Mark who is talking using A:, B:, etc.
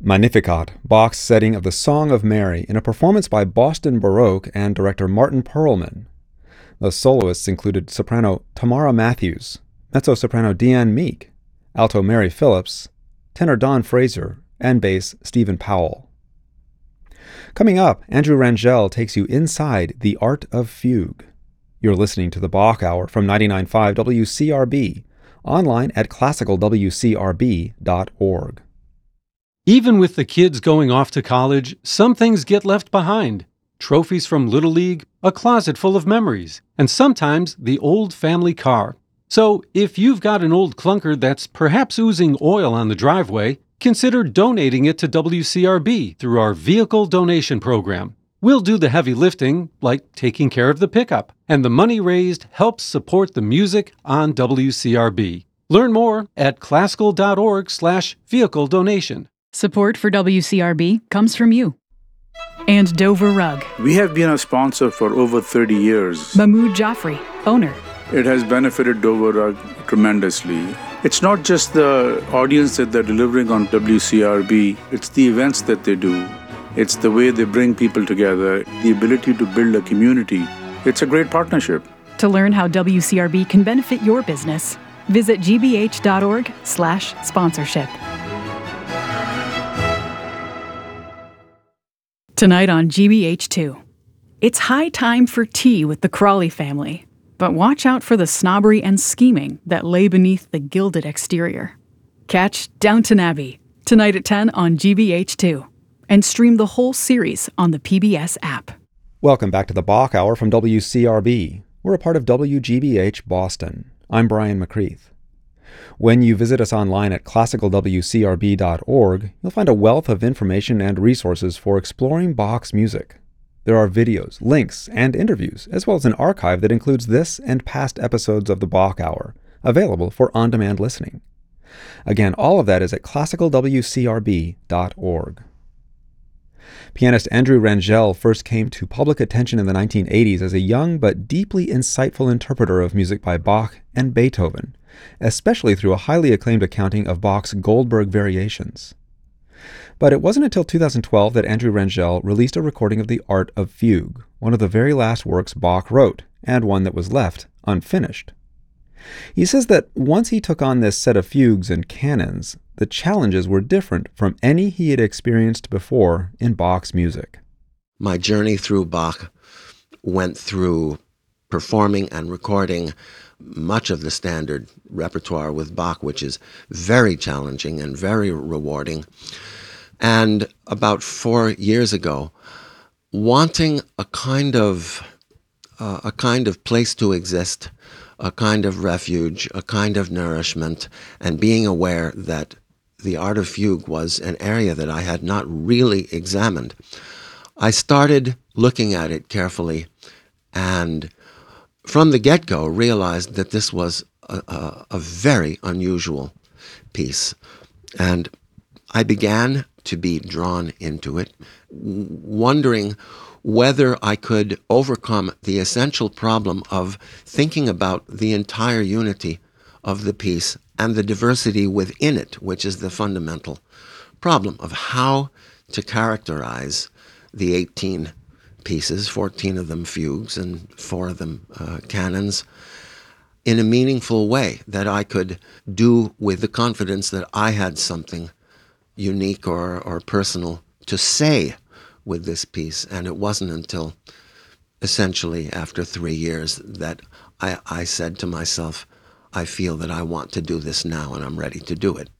A: Magnificat, Bach's setting of the Song of Mary in a performance by Boston Baroque and director Martin Perlman. The soloists included soprano Tamara Matthews, mezzo-soprano Deanne Meek, alto Mary Phillips, tenor Don Fraser, and bass Stephen Powell. Coming up, Andrew Rangel takes you inside the art of fugue. You're listening to the Bach Hour from 99.5 WCRB, online at classicalwcrb.org.
B: Even with the kids going off to college, some things get left behind. Trophies from Little League, a closet full of memories, and sometimes the old family car. So if you've got an old clunker that's perhaps oozing oil on the driveway, consider donating it to WCRB through our vehicle donation program. We'll do the heavy lifting, like taking care of the pickup, and the money raised helps support the music on WCRB. Learn more at classical.org/vehicle donation.
C: Support for WCRB comes from you. And Dover Rug.
D: We have been a sponsor for over 30 years.
C: Mahmoud Jaffrey, owner.
D: It has benefited Dover Rug tremendously. It's not just the audience that they're delivering on WCRB, it's the events that they do. It's the way they bring people together, the ability to build a community. It's a great partnership.
C: To learn how WCRB can benefit your business, visit gbh.org/sponsorship. Tonight on GBH2, it's high time for tea with the Crawley family. But watch out for the snobbery and scheming that lay beneath the gilded exterior. Catch Downton Abbey tonight at 10 on GBH2 and stream the whole series on the PBS app.
A: Welcome back to the Bach Hour from WCRB. We're a part of WGBH Boston. I'm Brian McCreath. When you visit us online at classicalwcrb.org, you'll find a wealth of information and resources for exploring Bach's music. There are videos, links, and interviews, as well as an archive that includes this and past episodes of the Bach Hour, available for on-demand listening. Again, all of that is at classicalwcrb.org. Pianist Andrew Rangel first came to public attention in the 1980s as a young but deeply insightful interpreter of music by Bach and Beethoven, especially through a highly acclaimed accounting of Bach's Goldberg Variations. But it wasn't until 2012 that Andrew Rangel released a recording of the Art of Fugue, one of the very last works Bach wrote, and one that was left unfinished. He says that once he took on this set of fugues and canons, the challenges were different from any he had experienced before in Bach's music.
E: My journey through Bach went through performing and recording much of the standard repertoire with Bach, which is very challenging and very rewarding. And about 4 years ago, wanting a kind of place to exist, a kind of refuge, a kind of nourishment, and being aware that the art of fugue was an area that I had not really examined, I started looking at it carefully, and from the get-go realized that this was a very unusual piece. And I began to be drawn into it, wondering whether I could overcome the essential problem of thinking about the entire unity of the piece and the diversity within it, which is the fundamental problem of how to characterize the 18 pieces, 14 of them fugues and 4 of them canons, in a meaningful way that I could do with the confidence that I had something unique or personal to say with this piece. And it wasn't until essentially after 3 years that I said to myself, I feel that I want to do this now and I'm ready to do it.